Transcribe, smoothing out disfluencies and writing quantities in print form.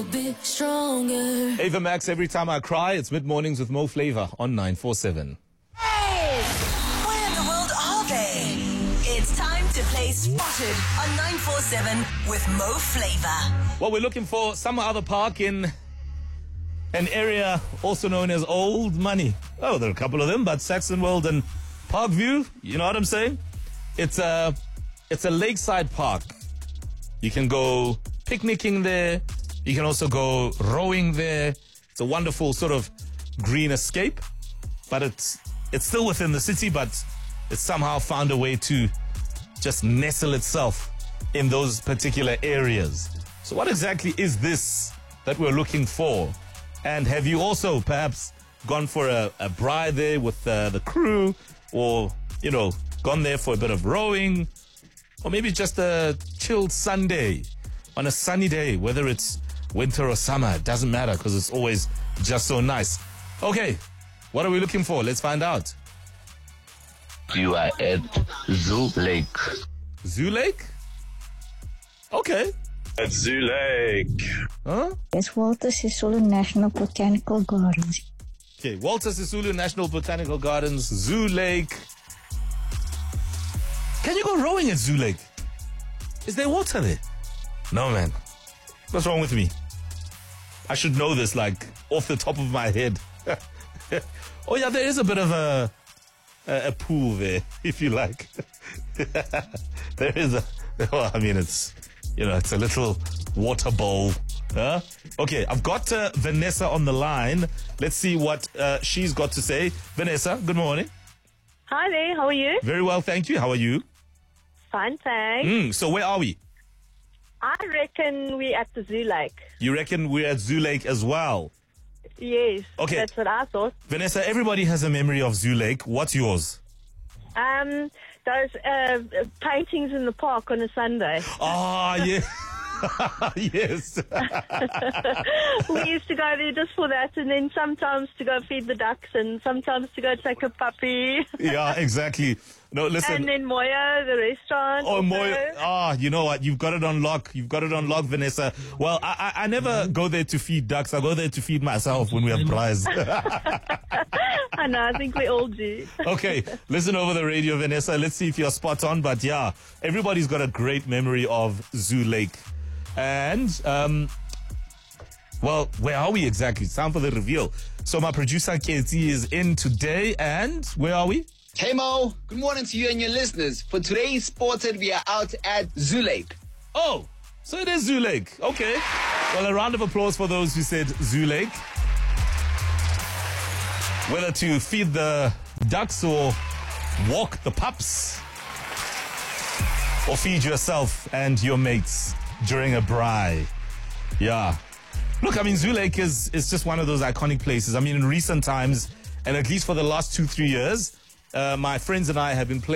Bit stronger. Ava Max, every time I cry, it's mid-mornings with Mo Flavor on 947. Hey! Where in the world are they? It's time to play Spotted on 947 with Mo Flavor. Well, we're looking for some other park in an area also known as Old Money. Oh, there are a couple of them, but Saxon World and Parkview, you know what I'm saying? It's a lakeside park. You can go picnicking there. You can also go rowing there. It's a wonderful sort of green escape, but it's still within the city, but it's somehow found a way to just nestle itself in those particular areas. So what exactly is this that we're looking for? And have you also perhaps gone for a braai there with the crew, or, you know, gone there for a bit of rowing, or maybe just a chilled Sunday on a sunny day, whether it's winter or summer, it doesn't matter because it's always just so nice. Okay, what are we looking for? Let's find out. You are at Zoo Lake. Zoo Lake? Okay. At Zoo Lake. Huh? It's Walter Sisulu National Botanical Gardens. Okay, Walter Sisulu National Botanical Gardens, Zoo Lake. Can you go rowing at Zoo Lake? Is there water there? No, man. What's wrong with me? I should know this, like, off the top of my head. Oh, yeah, there is a bit of a pool there, if you like. There is well, I mean, it's, you know, it's a little water bowl. Huh? Okay, I've got Vanessa on the line. Let's see what she's got to say. Vanessa, good morning. Hi there, how are you? Very well, thank you. How are you? Fine, thanks. So where are we? I reckon we're at the Zoo Lake. You reckon we're at Zoo Lake as well? Yes, Okay. that's what I thought. Vanessa, everybody has a memory of Zoo Lake. What's yours? Those paintings in the park on a Sunday. Ah, yeah. Yes. We used to go there just for that, and then sometimes to go feed the ducks, and sometimes to go take a puppy. Yeah, exactly. No, listen. And then Moya, the restaurant. Oh, also. Moya. Ah, you know what? You've got it on lock. You've got it on lock, Vanessa. Well, I never go there to feed ducks. I go there to feed myself when we have prize. I know, I think we all do. Okay, listen over the radio, Vanessa. Let's see if you're spot on. But yeah, everybody's got a great memory of Zoo Lake. And, well, where are we exactly? It's time for the reveal. So my producer, Ketsi, is in today. And where are we? Hey Mo, good morning to you and your listeners. For today's Spotted, we are out at Zoo Lake. Oh, so it is Zoo Lake. Okay. Well, a round of applause for those who said Zoo Lake. Whether to feed the ducks or walk the pups, or feed yourself and your mates during a braai. Yeah. Look, I mean, Zoo Lake is just one of those iconic places. I mean, in recent times, and at least for the last 2-3 years, my friends and I have been playing